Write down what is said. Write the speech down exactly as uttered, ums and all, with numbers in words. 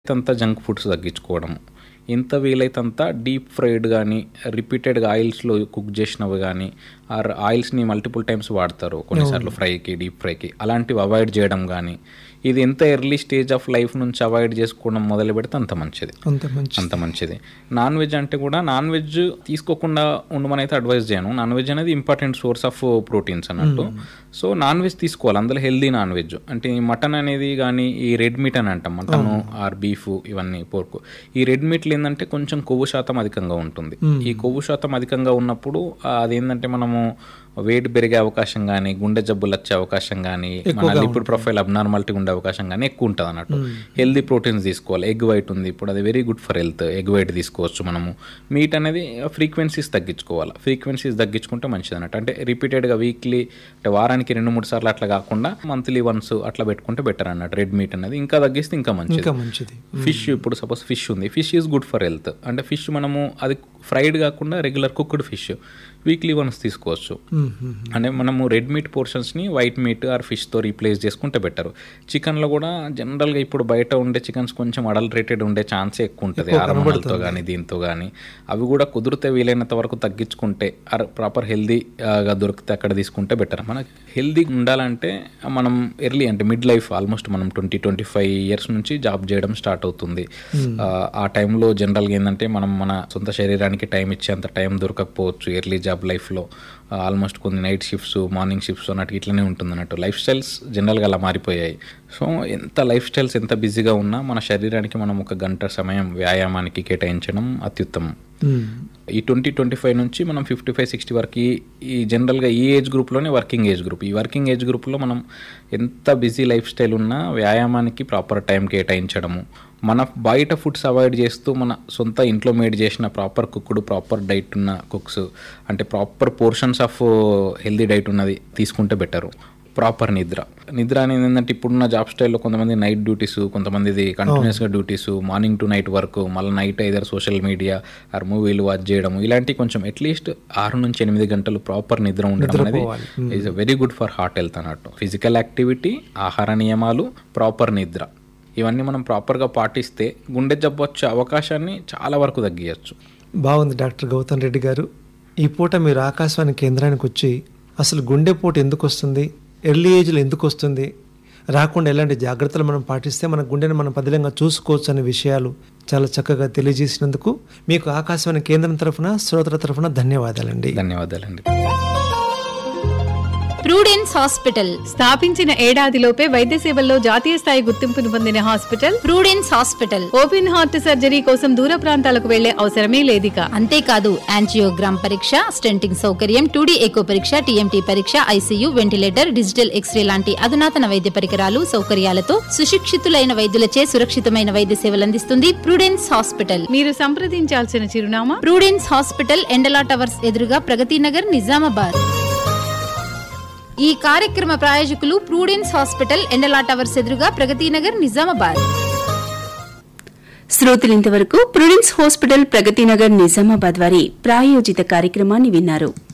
అంతా junk foods తగ్గించుకోవడం, ఎంత వీలైతే అంత డీప్ ఫ్రైడ్ కానీ రిపీటెడ్గా ఆయిల్స్లో కుక్ చేసినవి కానీ ఆర్ ఆయిల్స్ని మల్టిపుల్ టైమ్స్ వాడతారు కొన్నిసార్లు ఫ్రైకి డీప్ ఫ్రైకి, అలాంటివి అవాయిడ్ చేయడం కానీ, ఇది ఎంత ఎర్లీ స్టేజ్ ఆఫ్ లైఫ్ నుంచి అవాయిడ్ చేసుకోవడం మొదలు పెడితే అంత మంచిది అంత మంచిది నాన్ వెజ్ అంటే కూడా నాన్ వెజ్ తీసుకోకుండా ఉండమని అయితే అడ్వైజ్ చేయను. నాన్ వెజ్ అనేది ఇంపార్టెంట్ సోర్స్ ఆఫ్ ప్రోటీన్స్ అన్నట్టు. సో నాన్ వెజ్ తీసుకోవాలి, అందులో హెల్దీ నాన్ వెజ్ అంటే మటన్ అనేది కానీ ఈ రెడ్ మీట్ అని అంటాం, మటన్ ఆర్ బీఫ్ ఇవన్నీ పోర్కు, ఈ రెడ్ మీట్లు ఏంటంటే కొంచెం కొవ్వు శాతం అధికంగా ఉంటుంది. ఈ కొవ్వు శాతం అధికంగా ఉన్నప్పుడు అదేంటంటే మనము వెయిట్ పెరిగే అవకాశం కానీ, గుండె జబ్బులు వచ్చే అవకాశం కానీ, మన లిపిడ్ ప్రొఫైల్ అబ్నార్మాలిటీ ఉండే అవకాశం కానీ ఎక్కువ ఉంటుంది అన్నట్టు. హెల్దీ ప్రోటీన్స్ తీసుకోవాలి. ఎగ్ వైట్ ఉంది ఇప్పుడు, అది very good for health. Egg white తీసుకోవచ్చు మనము. మీట్ అనేది ఫ్రీక్వెన్సీస్ తగ్గించుకోవాలి. ఫ్రీక్వెన్సీస్ తగ్గించుకుంటే మంచిది అన్నట్టు. అంటే రిపీటెడ్గా వీక్లీ అంటే వారానికి రెండు మూడు సార్లు అట్లా కాకుండా మంత్లీ వన్స్ అట్లా పెట్టుకుంటే బెటర్ అన్నట్టు. రెడ్ మీట్ అనేది ఇంకా తగ్గిస్తే ఇంకా మంచిది. ఫిష్ ఇప్పుడు సపోజ్ ఫిష్ ఉంది, fish is good for health. అంటే ఫిష్ మనము అది ఫ్రైడ్ కాకుండా regular cooked fish weekly once తీసుకోవచ్చు. అంటే మనము red meat పోర్షన్స్ని white meet are ఫిష్తో replace చేసుకుంటే బెటర్. చికెన్లో కూడా జనరల్గా ఇప్పుడు బయట ఉండే చికెన్స్ కొంచెం అడల్టరేటెడ్ ఉండే ఛాన్సే ఎక్కువ ఉంటుంది హార్మోన్లతో కానీ దీంతో కానీ. అవి కూడా కుదిరితే వీలైనంత వరకు తగ్గించుకుంటే ఆర్ ప్రాపర్ హెల్దీగా దొరికితే అక్కడ తీసుకుంటే బెటర్. మనకి హెల్దీ ఉండాలంటే మనం ఎర్లీ అంటే మిడ్ లైఫ్ ఆల్మోస్ట్ మనం ట్వంటీ ట్వంటీ ఫైవ్ ఇయర్స్ నుంచి జాబ్ చేయడం స్టార్ట్ అవుతుంది. ఆ టైంలో జనరల్గా ఏంటంటే మనం మన సొంత శరీరానికి టైం ఇచ్చేంత టైం దొరకకపోవచ్చు ఎర్లీ జాబ్ లైఫ్లో. ఆల్మోస్ట్ కొన్ని నైట్ షిఫ్ట్స్ మార్నింగ్ షిఫ్ట్స్ అన్నట్టు ఇట్లనే ఉంటుంది అన్నట్టు. లైఫ్ స్టైల్స్ జనరల్గా అలా మారిపోయాయి. సో ఎంత లైఫ్ స్టైల్స్ ఎంత బిజీగా ఉన్నా మన శరీరానికి మనం ఒక గంట సమయం వ్యాయామానికి కేటాయించడం అత్యుత్తమం. ఈ ట్వంటీ ట్వంటీ ఫైవ్ నుంచి మనం ఫిఫ్టీ ఫైవ్ సిక్స్టీ వరకు ఈ జనరల్గా ఈ ఏజ్ గ్రూప్లోనే వర్కింగ్ ఏజ్ గ్రూప్. ఈ వర్కింగ్ ఏజ్ గ్రూప్లో మనం ఎంత బిజీ లైఫ్ స్టైల్ ఉన్నా వ్యాయామానికి ప్రాపర్ టైం కేటాయించడము, మన బయట ఫుడ్స్ అవాయిడ్ చేస్తూ మన సొంత ఇంట్లో మేడ్ చేసిన ప్రాపర్ కుక్డ్ ప్రాపర్ డైట్ ఉన్న కుక్స్ అంటే proper portions of healthy diet ఉన్నది తీసుకుంటే బెటరు. ప్రాపర్ నిద్ర నిద్ర అనేది ఏంటంటే ఇప్పుడున్న జాబ్ స్టైల్లో కొంతమంది నైట్ డ్యూటీస్, కొంతమందిది కంటిన్యూస్గా duties, morning to night work, మళ్ళీ night either social media are మూవీలు వాచ్ చేయడం, ఇలాంటి కొంచెం అట్లీస్ట్ ఆరు నుంచి ఎనిమిది గంటలు ప్రాపర్ నిద్ర ఉండడం అనేది is very good for heart health అన్నట్టు. ఫిజికల్ యాక్టివిటీ, ఆహార నియమాలు, ప్రాపర్ నిద్ర ఇవన్నీ మనం ప్రాపర్గా పాటిస్తే గుండె జబ్బు వచ్చే అవకాశాన్ని చాలా వరకు తగ్గించవచ్చు. బాగుంది డాక్టర్ గౌతమ్ రెడ్డి గారు. ఈ పూట మీరు ఆకాశవాణి కేంద్రానికి వచ్చి అసలు గుండెపోటు ఎందుకు వస్తుంది, ఎర్లీ ఏజ్లో ఎందుకు వస్తుంది, రాకుండా ఎలాంటి జాగ్రత్తలు మనం పాటిస్తే మన గుండెని మనం పదిలంగా చూసుకోవచ్చు అనే విషయాలు చాలా చక్కగా తెలియజేసినందుకు మీకు ఆకాశవాణి కేంద్రం తరఫున శ్రోతల తరఫున ధన్యవాదాలండి. ధన్యవాదాలండి. ప్రూడెన్స్ హాస్పిటల్ స్థాపించిన ఏడాదిలోపే వైద్య సేవల్లో జాతీయ స్థాయి గుర్తింపును పొందిన hospital Prudence hospital. Open heart surgery కోసం దూర ప్రాంతాలకు వెళ్లే అవసరమే లేదిక. అంతేకాదు యాంజియోగ్రామ్ పరీక్ష, స్టెంటింగ్ సౌకర్యం, టూడీ ఎకో పరీక్ష, టీఎంటీ పరీక్ష, ఐసీయూ, వెంటిలేటర్, డిజిటల్ ఎక్స్రే లాంటి అధునాతన వైద్య పరికరాలు సౌకర్యాలతో సుశిక్షితులైన వైద్యులచే సురక్షితమైన వైద్య సేవలు అందిస్తుంది ప్రూడెన్స్ హాస్పిటల్. మీరు సంప్రదించాల్సిన చిరునామా ప్రూడెన్స్ హాస్పిటల్, ఎండలా టవర్స్ ఎదురుగా, ప్రగతి నగర్, నిజామాబాద్. ఈ కార్యక్రమ ప్రాయోజకులు ప్రూడెన్స్ హాస్పిటల్, ఎండలా టవర్స్ ఎదురుగా, ప్రగతి నగర్, నిజామాబాద్. శ్రోతలు ఇంతవరకు ప్రూడెన్స్ హాస్పిటల్, ప్రగతి నగర్, నిజామాబాద్ వారి ప్రాయోజిత కార్యక్రమాన్ని విన్నారు.